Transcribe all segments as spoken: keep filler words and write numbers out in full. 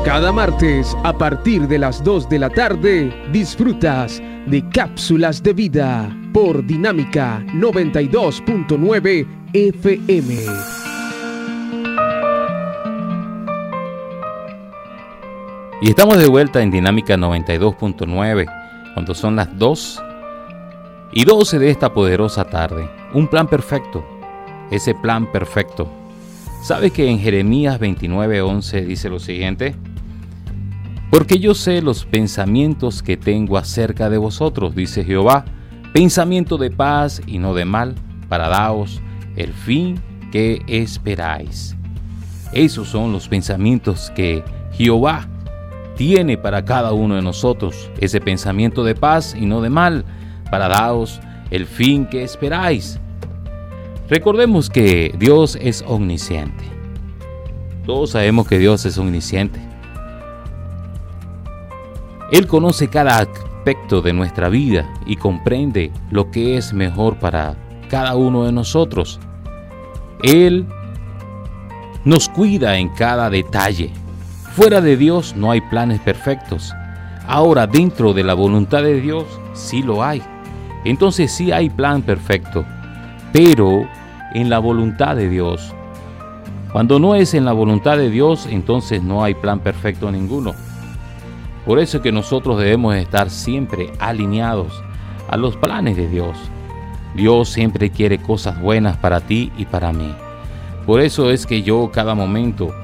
Cada martes, a partir de las dos de la tarde, disfrutas de Cápsulas de Vida por Dinámica noventa y dos punto nueve F M. Y estamos de vuelta en Dinámica noventa y dos punto nueve, cuando son las dos y doce de esta poderosa tarde. Un plan perfecto, ese plan perfecto. ¿Sabes que en Jeremías veintinueve once dice lo siguiente? Porque yo sé los pensamientos que tengo acerca de vosotros, dice Jehová, pensamiento de paz y no de mal, para daros el fin que esperáis. Esos son los pensamientos que Jehová tiene para cada uno de nosotros, ese pensamiento de paz y no de mal, para daros el fin que esperáis. Recordemos que Dios es omnisciente. Todos sabemos que Dios es omnisciente. Él conoce cada aspecto de nuestra vida y comprende lo que es mejor para cada uno de nosotros. Él nos cuida en cada detalle. Fuera de Dios no hay planes perfectos. Ahora, dentro de la voluntad de Dios, sí lo hay. Entonces sí hay plan perfecto. Pero en la voluntad de Dios. Cuando no es en la voluntad de Dios, entonces no hay plan perfecto ninguno. Por eso es que nosotros debemos estar siempre alineados a los planes de Dios. Dios siempre quiere cosas buenas para ti y para mí. Por eso es que yo cada momento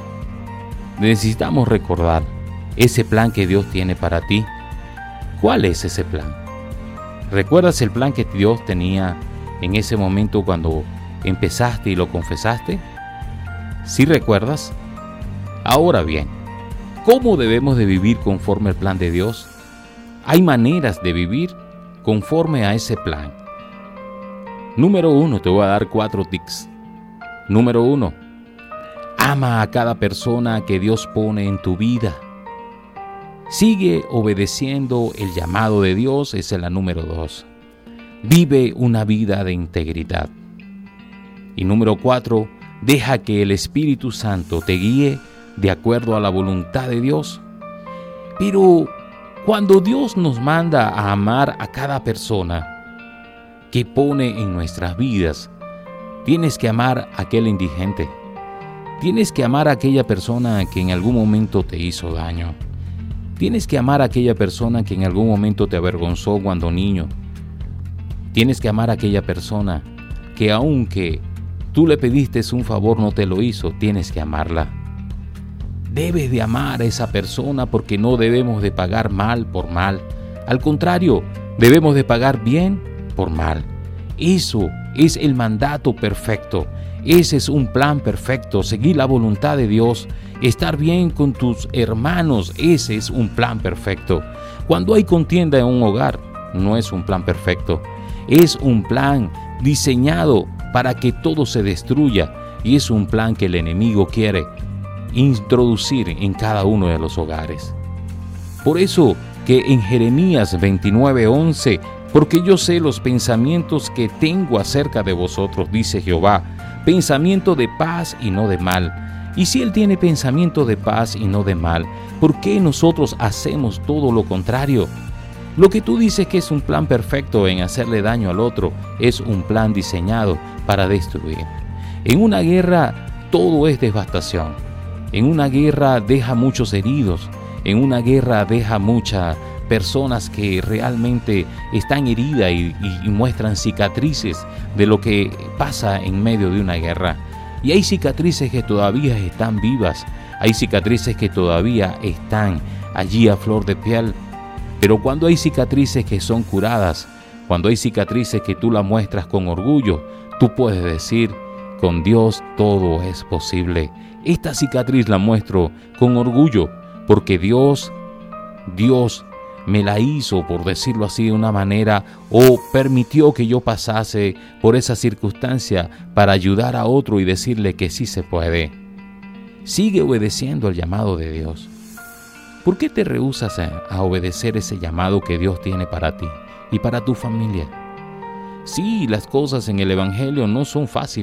necesitamos recordar ese plan que Dios tiene para ti. ¿Cuál es ese plan? ¿Recuerdas el plan que Dios tenía en ese momento cuando empezaste y lo confesaste? ¿Sí recuerdas? Ahora bien, ¿cómo debemos de vivir conforme al plan de Dios? Hay maneras de vivir conforme a ese plan. Número uno, te voy a dar cuatro tips. Número uno, ama a cada persona que Dios pone en tu vida. Sigue obedeciendo el llamado de Dios, esa es la número dos. Vive una vida de integridad. Y número cuatro, deja que el Espíritu Santo te guíe de acuerdo a la voluntad de Dios. Pero cuando Dios nos manda a amar a cada persona que pone en nuestras vidas, tienes que amar a aquel indigente. Tienes que amar a aquella persona que en algún momento te hizo daño. Tienes que amar a aquella persona que en algún momento te avergonzó cuando niño. Tienes que amar a aquella persona que aunque tú le pediste un favor no te lo hizo, tienes que amarla. Debes de amar a esa persona porque no debemos de pagar mal por mal. Al contrario, debemos de pagar bien por mal. Eso es el mandato perfecto. Ese es un plan perfecto. Seguir la voluntad de Dios. Estar bien con tus hermanos. Ese es un plan perfecto. Cuando hay contienda en un hogar, no es un plan perfecto. Es un plan diseñado para que todo se destruya. Y es un plan que el enemigo quiere introducir en cada uno de los hogares. Por eso que en Jeremías veintinueve once, porque yo sé los pensamientos que tengo acerca de vosotros, dice Jehová, pensamiento de paz y no de mal. Y si Él tiene pensamiento de paz y no de mal, ¿por qué nosotros hacemos todo lo contrario? Lo que tú dices que es un plan perfecto en hacerle daño al otro, es un plan diseñado para destruir. En una guerra todo es devastación. En una guerra deja muchos heridos, en una guerra deja muchas personas que realmente están heridas y, y, y muestran cicatrices de lo que pasa en medio de una guerra. Y hay cicatrices que todavía están vivas, hay cicatrices que todavía están allí a flor de piel. Pero cuando hay cicatrices que son curadas, cuando hay cicatrices que tú la muestras con orgullo, tú puedes decir, con Dios todo es posible. Esta cicatriz la muestro con orgullo porque Dios, Dios me la hizo, por decirlo así de una manera, o permitió que yo pasase por esa circunstancia para ayudar a otro y decirle que sí se puede. Sigue obedeciendo al llamado de Dios. ¿Por qué te rehusas a, a obedecer ese llamado que Dios tiene para ti y para tu familia? Sí, las cosas en el Evangelio no son fáciles.